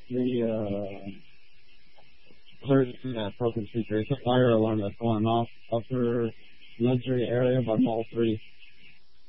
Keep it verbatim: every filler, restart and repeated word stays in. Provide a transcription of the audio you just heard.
the uh, clear that broken speaker. It's a fire alarm that's going off upper luxury area by Mall three.